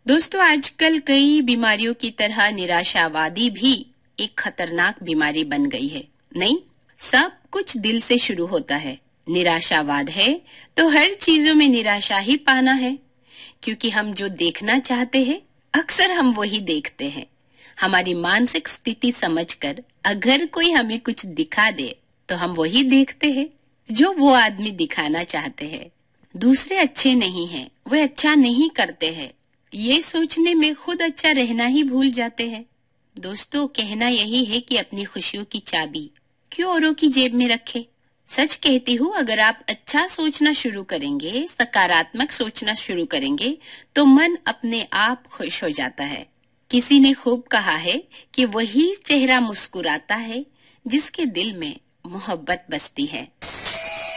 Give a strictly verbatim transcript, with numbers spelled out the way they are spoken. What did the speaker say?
दोस्तों, आजकल कई बीमारियों की तरह निराशावादी भी एक खतरनाक बीमारी बन गई है। नहीं, सब कुछ दिल से शुरू होता है। निराशावाद है तो हर चीजों में निराशा ही पाना है, क्योंकि हम जो देखना चाहते हैं अक्सर हम वही देखते हैं। हमारी मानसिक स्थिति समझकर अगर कोई हमें कुछ दिखा दे तो हम वही देखते हैं जो वो आदमी दिखाना चाहते हैं। दूसरे अच्छे नहीं हैं, वे अच्छा नहीं करते हैं, ये सोचने में खुद अच्छा रहना ही भूल जाते हैं। दोस्तों, कहना यही है कि अपनी खुशियों की चाबी क्यों औरों की जेब में रखे। सच कहती हूँ, अगर आप अच्छा सोचना शुरू करेंगे, सकारात्मक सोचना शुरू करेंगे, तो मन अपने आप खुश हो जाता है। किसी ने खूब कहा है कि वही चेहरा मुस्कुराता है जिसके दिल में मोहब्बत बसती है।